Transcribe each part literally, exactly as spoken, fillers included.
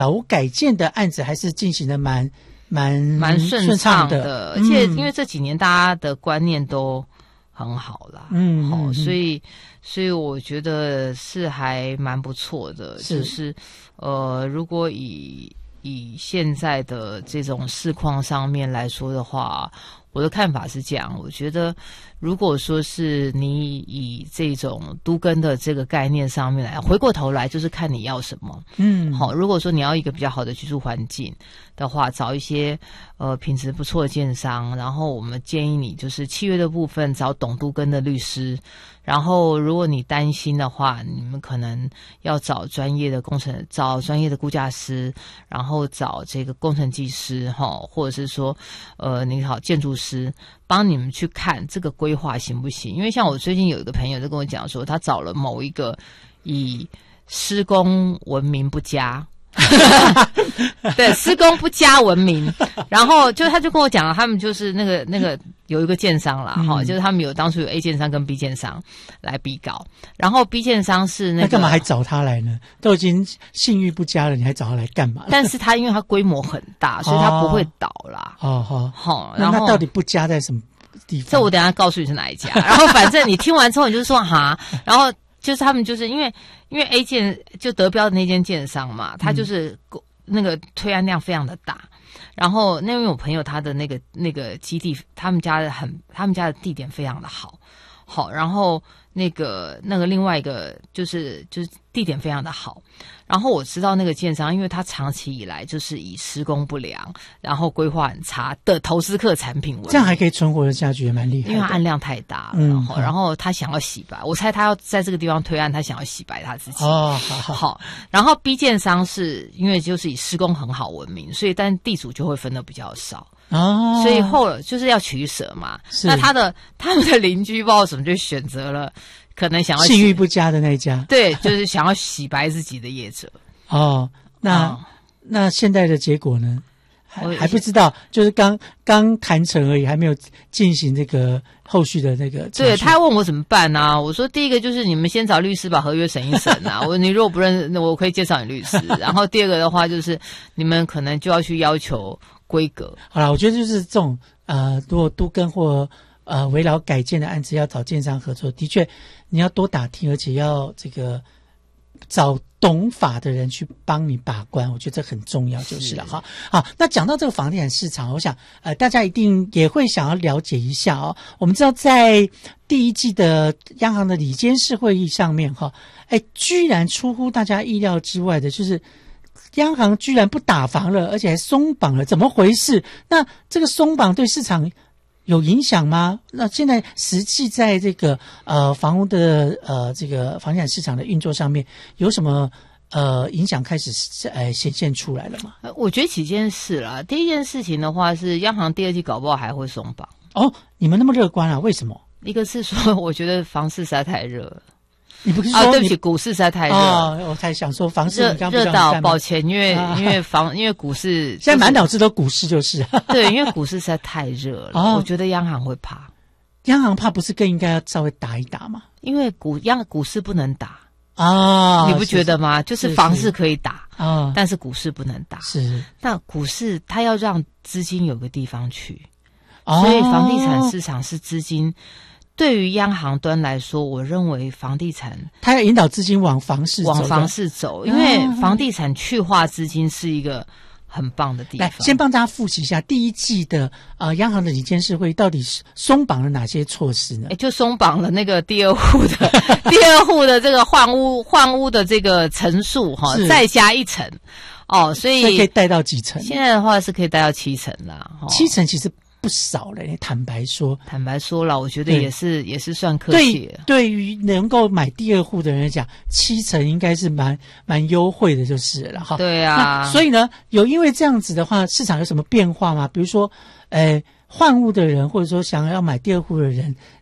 楼改建的案子还是进行的蛮蛮蛮顺畅的， 的， 而且因为这几年大家的观念都很好啦， 嗯， 好、 嗯， 所以所以我觉得是还蛮不错的， 是就是呃，如果以以现在的这种市况上面来说的话，我的看法是这样，我觉得如果说是你以这种都更的这个概念上面来，回过头来就是看你要什么。 嗯， 好，如果说你要一个比较好的居住环境的话，找一些呃品质不错的建商，然后我们建议你就是契约的部分找懂都更的律师，然后如果你担心的话，你们可能要找专业的工程，找专业的估价师，然后找这个工程技师哈，或者是说呃你好建筑师帮你们去看这个规划行不行？因为像我最近有一个朋友就跟我讲说，他找了某一个以施工闻名不佳对，施工不佳闻名，然后就他就跟我讲了，他们就是那个那个有一个建商啦，哈、嗯，就是他们有当初有 A 建商跟 B 建商来比稿，然后 B 建商是那个， 那干嘛还找他来呢？都已经信誉不佳了，你还找他来干嘛？ 但是他因为他规模很大，所以他不会倒啦。 哦好， 好， 那那到底不佳在什么地方？ 这我等一下告诉你是哪一家。然后反正你听完之后，你就说哈，然后就是他们就是因为因为 A 建就得标的那间建商嘛，他就是。嗯那个推案量非常的大，然后那位我朋友他的那个那个基地，他们家的很，他们家的地点非常的好，好，然后那个那个另外一个就是就是地点非常的好，然后我知道那个建商，因为他长期以来就是以施工不良，然后规划很差的投资客产品为名， 这样还可以存活的下去，也蛮厉害的。 因为他案量太大了，嗯，然后然后他想要洗白，我猜他要在这个地方推案，他想要洗白他自己。 哦，好好。 好，然后 B 建商是因为就是以施工很好闻名，所以但地主就会分的比较少。哦，所以后来就是要取舍嘛。那他的他们的邻居不知道什么就选择了。可能想要信誉不佳的那一家， 对，就是想要洗白自己的业者。 哦，那、哦、那现在的结果呢？还还不知道，就是刚刚谈成而已，还没有进行这个后续的那个。 对，他问我怎么办啊？我说第一个就是你们先找律师把合约审一审啊。我说你如果不认识，那我可以介绍你律师。然后第二个的话就是你们可能就要去要求规格。 好啦，我觉得就是这种呃，如果都更或。呃，围绕改建的案子要找建商合作，的确你要多打听，而且要这个找懂法的人去帮你把关，我觉得这很重要就是了哈。好，那讲到这个房地产市场，我想呃大家一定也会想要了解一下哦。我们知道在第一季的央行的理监事会议上面哈，哎，居然出乎大家意料之外的，就是央行居然不打房了，而且还松绑了，怎么回事？那这个松绑对市场有影响吗？那现在实际在这个呃房屋的呃这个房地产市场的运作上面有什么呃影响开始呃显现出来了吗？ 我觉得几件事啦。第一件事情的话是央行第二季搞不好还会松绑。 哦，你们那么乐观啊？为什么？ 一个是说我觉得房市实在太热了。 你不是说啊？对不起，股市实在太热了。 哦，我才想说房市热热到，抱歉，因为、啊、因为房因为股市、就是、 现在满脑子都股市就是。 对，因为股市实在太热了、哦，我觉得央行会怕。 央行怕不是更应该要稍微打一打吗？ 因为股央股市不能打啊、哦， 你不觉得吗？是是就是房市可以打啊、哦， 但是股市不能打。 是， 那股市它要让资金有个地方去，哦、所以房地产市场是资金。对于央行端来说，我认为房地产它要引导资金往房市走往房市走，因为房地产去化资金是一个很棒的地方。 来，先帮大家复习一下第一季的呃央行的理监事会到底是松绑了哪些措施呢？ 哎，就松绑了那个第二户的第二户的这个换屋换屋的这个层数哈，再加一层哦，所以可以贷到几成？ 现在的话是可以贷到七成啦，哦、 七成其实。不少了，坦白说， 坦白说了，我觉得也是也是算客气了。 对，对于能够买第二户的人来讲，七成应该是蛮蛮优惠的，就是了哈。 对啊， 所以呢，有因为这样子的话，市场有什么变化吗？比如说，呃，换屋的人或者说想要买第二户的人，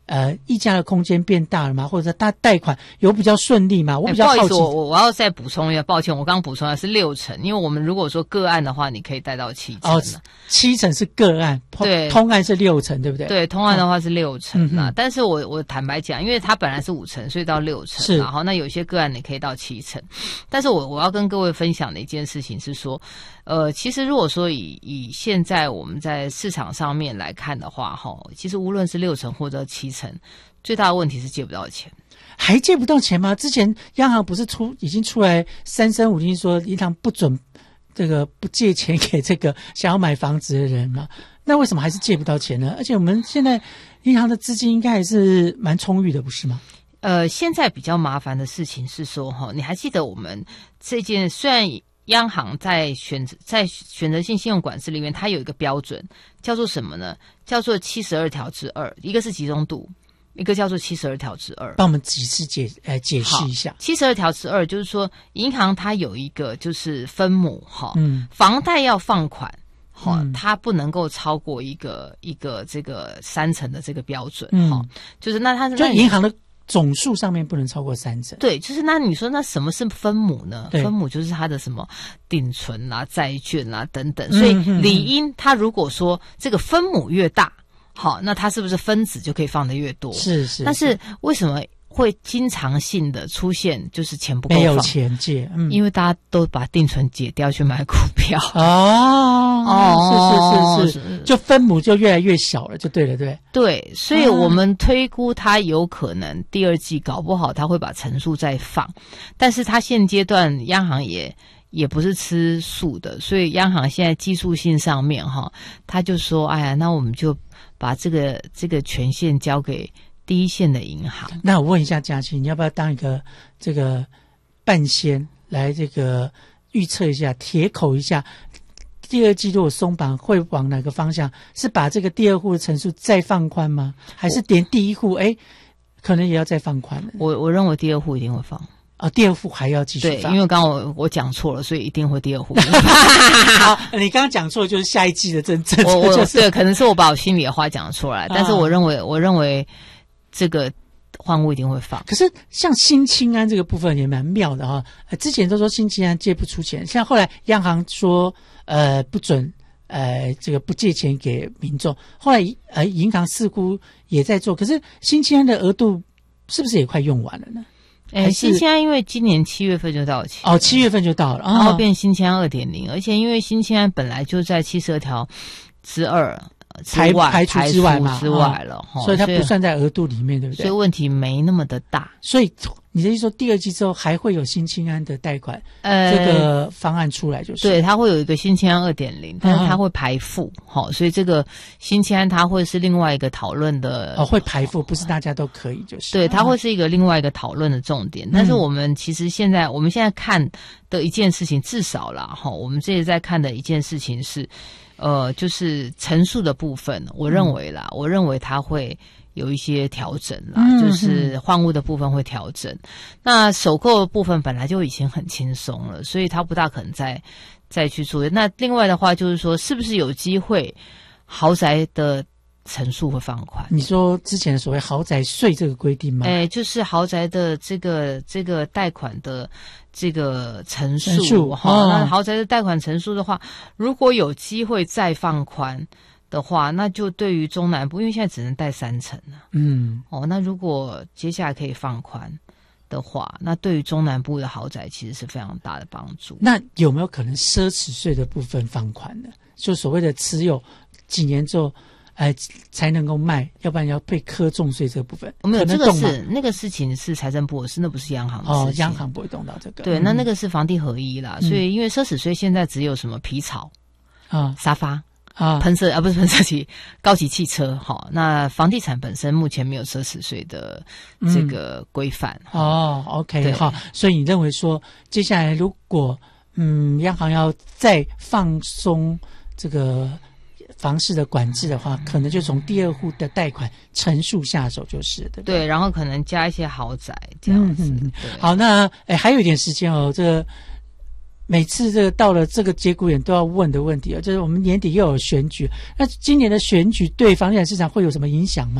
呃溢价的空间变大了吗？或者他贷款有比较顺利吗？我比较好奇。 欸、不好意思，我我要再补充一下，抱歉，我刚刚补充的是六成，因为我们如果说个案的话，你可以贷到七成、啊。哦， 七成是个案， 对， 通案是六成，对不对？ 对，通案的话是六成啊、 哦嗯。 但是我我坦白讲，因为它本来是五成，所以到六成。是。然后那有些个案你可以到七成，但是我我要跟各位分享的一件事情是说，呃，其实如果说以以现在我们在市场上面来看的话，哈，其实无论是六成或者七成，最大的问题是借不到钱。 还借不到钱吗？之前央行不是出已经出来三声五令说银行不准这个不借钱给这个想要买房子的人吗？那为什么还是借不到钱呢？而且我们现在银行的资金应该还是蛮充裕的，不是吗？ 呃，现在比较麻烦的事情是说，哈，你还记得我们这件虽然央行在选择在选择性信用管制里面，它有一个标准叫做什么呢？叫做七十二条之二，一个是集中度。一个叫做七十二条之二， 帮我们几次解呃解释一下。 七十二条之二就是说，银行它有一个就是分母哈， 嗯， 房贷要放款，哈、 嗯， 它不能够超过一个一个这个三成的这个标准，哈、 嗯， 就是那它是就银行的总数上面不能超过三成。 对，就是那你说那什么是分母呢？分母就是它的什么定存啊、债券啊等等，所以理应它如果说这个分母越大。好，那它是不是分子就可以放得越多？ 是是。 但是为什么会经常性的出现就是钱不够放？ 没有钱借，嗯， 因为大家都把定存解掉去买股票。 哦哦， 是是是是，就分母就越来越小了，就对了，对。 对，所以我们推估它有可能第二季搞不好它会把层数再放，但是它现阶段央行也。也不是吃素的，所以央行现在技术性上面哈，他就说，哎呀，那我们就把这个这个权限交给第一线的银行。 那我问一下嘉琪，你要不要当一个这个半仙来这个预测一下、铁口一下，第二季如果松绑会往哪个方向？是把这个第二户的层数再放宽吗？还是连第一户哎，可能也要再放宽了？ 我我认为第二户一定会放。 哦，第二户还要继续放， 对，因为刚刚我我讲错了，所以一定会第二户。 好，你刚刚讲错就是下一季的政政策， 我我、 就是、 对，可能是我把我心里的话讲出来，但是我认为、啊、我认为这个换屋一定会放。 可是像新青安这个部分也蛮妙的哈、呃，之前都说新青安借不出钱，像后来央行说呃不准呃这个不借钱给民众，后来呃银行似乎也在做，可是新青安的额度是不是也快用完了呢？ 哎，新青安因为今年七月份就到期哦，七月份就到了， 然后变新青安二点零，而且因为新青安本来就在七十二条之二之外排除之外嘛， 之外了、 哦，所以它不算在额度里面，对不对？ 所以问题没那么的大。 所以你的意思说，第二季之后还会有新青安的贷款、呃、这个方案出来，就是对，它会有一个新青安二点零，但是它会排付，好、嗯，所以这个新青安它会是另外一个讨论的哦，会排付，不是大家都可以，就是对，它会是一个另外一个讨论的重点。嗯、但是我们其实现在我们现在看的一件事情，至少啦，哈，我们这里在看的一件事情是，呃，就是层数的部分，我认为啦，嗯、我认为它会。有一些调整啦、嗯，就是换屋的部分会调整。那首购的部分本来就已经很轻松了，所以它不大可能再再去做。那另外的话就是说，是不是有机会豪宅的层数会放宽？ 你说之前所谓豪宅税这个规定吗？ 哎，就是豪宅的这个这个贷款的这个层数哈、哦。那豪宅的贷款层数的话，如果有机会再放宽。的话，那就对于中南部，因为现在只能贷三成啊， 嗯， 哦，那如果接下来可以放宽的话，那对于中南部的豪宅其实是非常大的帮助。 那有没有可能奢侈税的部分放宽呢？就所谓的持有几年之后，哎、呃，才能够卖，要不然要被课重税这个部分， 没有，这个是那个事情是财政部的事，那不是央行的事情。 哦，央行不会动到这个。 对， 嗯、 那那个是房地合一啦，嗯、所以因为奢侈税现在只有什么皮草啊、 沙发。 啊， 喷射啊，不是喷射机，高级汽车。好，那房地产本身目前没有奢侈税的这个规范。 嗯、哦 ，OK， 好，所以你认为说，接下来如果嗯，央行要再放松这个房市的管制的话，可能就从第二户的贷款层数下手，就是对不对？ 对，然后可能加一些豪宅这样子。嗯、 好，那哎，还有一点时间哦，这个。每次这个到了这个节骨眼都要问的问题啊，就是我们年底又有选举，那今年的选举对房地产市场会有什么影响吗？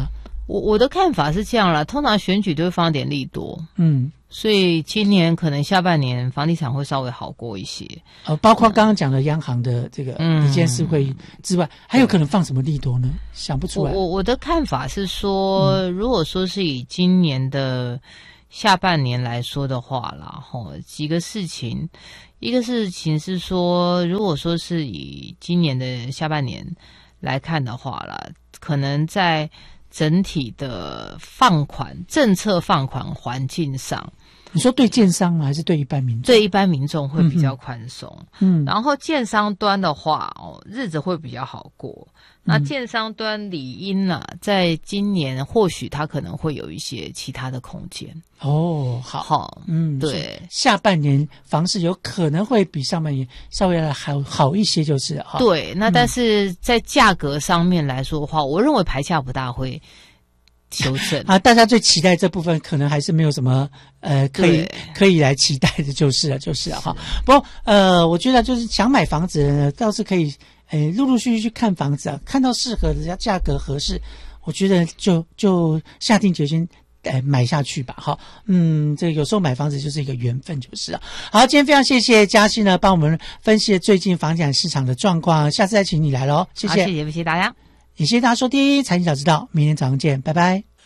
我我的看法是这样啦，通常选举都会放点利多， 嗯， 所以今年可能下半年房地产会稍微好过一些。 呃，包括刚刚讲的央行的这个理监事会之外，嗯、还有可能放什么利多呢？想不出来。 我我的看法是说，嗯、如果说是以今年的下半年来说的话啦，吼，几个事情，一个事情是说，如果说是以今年的下半年来看的话啦，可能在整体的放款政策放款环境上， 你说对建商吗？还是对一般民众？ 对一般民众会比较宽松。 嗯， 然后建商端的话，哦，日子会比较好过。那建商端理应啊，在今年或许它可能会有一些其他的空间。 哦，好， 好， 嗯， 对， 下半年房市有可能会比上半年稍微来好好一些，就是哈。 对，那但是在价格上面来说的话，嗯、我认为牌价不大会修正啊，大家最期待这部分可能还是没有什么呃可以可以来期待的，就是了，就是了哈。不过呃，我觉得就是想买房子的人倒是可以，呃，陆陆续续去看房子啊，看到适合的价格合适，我觉得就就下定决心。哎，买下去吧，哈，嗯，这有时候买房子就是一个缘分，就是啊。好，今天非常谢谢嘉熙呢，帮我们分析最近房地产市场的状况，下次再请你来咯，谢谢， 谢谢，谢谢大家， 也谢谢大家收听《财经早知道》，明天早上见，拜拜。